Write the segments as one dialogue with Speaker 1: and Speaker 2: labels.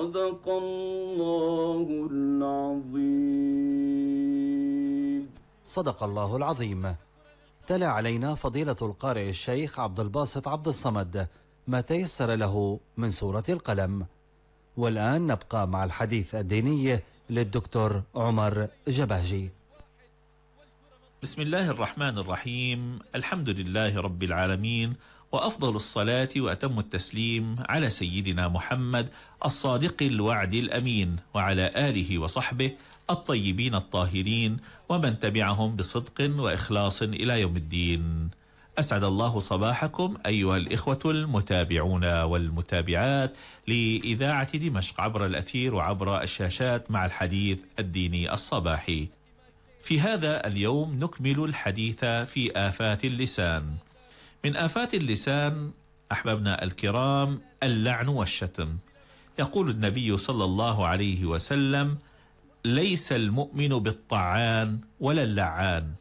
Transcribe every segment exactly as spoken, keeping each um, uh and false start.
Speaker 1: صدق الله العظيم.
Speaker 2: صدق الله العظيم. تلا علينا فضيلة القارئ الشيخ عبد الباسط عبد الصمد ما تيسر له من سورة القلم. والآن نبقى مع الحديث الديني للدكتور عمر جبهجي.
Speaker 3: بسم الله الرحمن الرحيم. الحمد لله رب العالمين، وأفضل الصلاة وأتم التسليم على سيدنا محمد الصادق الوعد الأمين، وعلى آله وصحبه الطيبين الطاهرين، ومن تبعهم بصدق وإخلاص إلى يوم الدين. أسعد الله صباحكم أيها الإخوة المتابعون والمتابعات لإذاعة دمشق عبر الأثير وعبر الشاشات مع الحديث الديني الصباحي. في هذا اليوم نكمل الحديث في آفات اللسان. من آفات اللسان أحبابنا الكرام اللعن والشتم. يقول النبي صلى الله عليه وسلم: ليس المؤمن بالطعان ولا اللعان.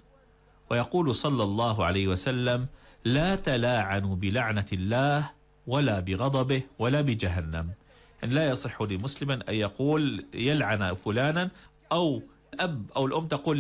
Speaker 3: ويقول صلى الله عليه وسلم: لا تلاعنوا بلعنة الله ولا بغضبه ولا بجهنم. يعني لا يصح لمسلم أن يقول يلعن فلانا، أو الأب أو الأم تقول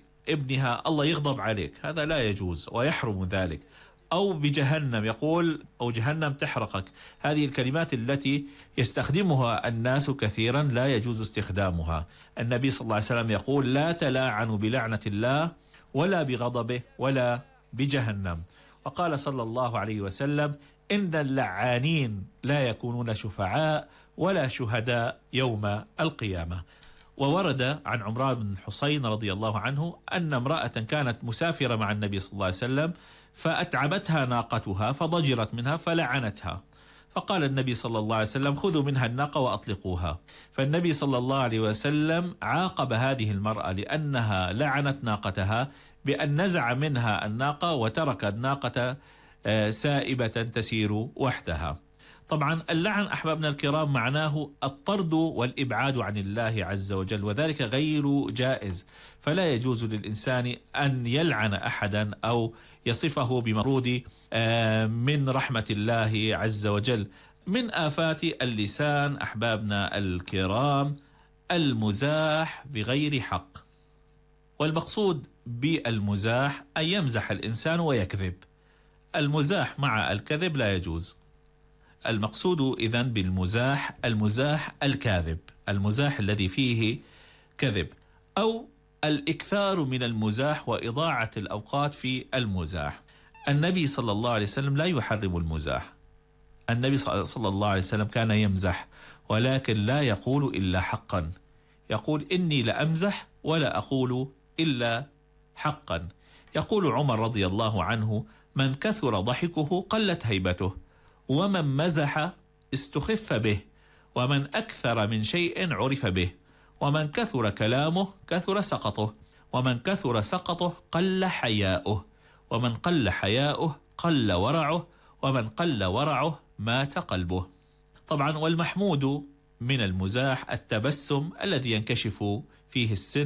Speaker 3: لابنها الله يغضب عليك، هذا لا يجوز ويحرم ذلك. أو بجهنم يقول أو جهنم تحرقك. هذه الكلمات التي يستخدمها الناس كثيرا لا يجوز استخدامها. النبي صلى الله عليه وسلم يقول: لا تلاعنوا بلعنة الله ولا بغضبه ولا بجهنم. وقال صلى الله عليه وسلم: إن اللعانين لا يكونون شفعاء ولا شهداء يوم القيامة. وورد عن عمران بن حسين رضي الله عنه أن امرأة كانت مسافرة مع النبي صلى الله عليه وسلم، فأتعبتها ناقتها فضجرت منها فلعنتها، فقال النبي صلى الله عليه وسلم: خذوا منها الناقة وأطلقوها. فالنبي صلى الله عليه وسلم عاقب هذه المرأة لأنها لعنت ناقتها بأن نزع منها الناقة وترك الناقة سائبة تسير وحدها. طبعا اللعن أحبابنا الكرام معناه الطرد والإبعاد عن الله عز وجل، وذلك غير جائز. فلا يجوز للإنسان أن يلعن أحدا أو يصفه بمرود من رحمة الله عز وجل. من آفات اللسان أحبابنا الكرام المزاح بغير حق. والمقصود بالمزاح أن يمزح الإنسان ويكذب. المزاح مع الكذب لا يجوز. المقصود إذن بالمزاح المزاح الكاذب، المزاح الذي فيه كذب، أو الإكثار من المزاح وإضاعة الأوقات في المزاح. النبي صلى الله عليه وسلم لا يحرم المزاح. النبي صلى الله عليه وسلم كان يمزح، ولكن لا يقول إلا حقا. يقول: إني لأمزح ولا أقول إلا حقا. يقول عمر رضي الله عنه: من كثر ضحكه قلت هيبته، ومن مزح استخف به، ومن أكثر من شيء عرف به، ومن كثر كلامه كثر سقطه، ومن كثر سقطه قل حياؤه، ومن قل حياؤه قل ورعه، ومن قل ورعه مات قلبه. طبعا والمحمود من المزاح التبسم الذي ينكشف فيه السن